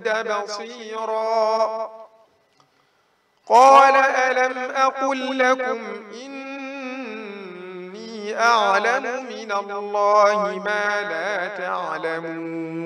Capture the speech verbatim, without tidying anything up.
أشد بصيرا قال ألم أقل لكم إني أعلم من الله ما لا تعلمون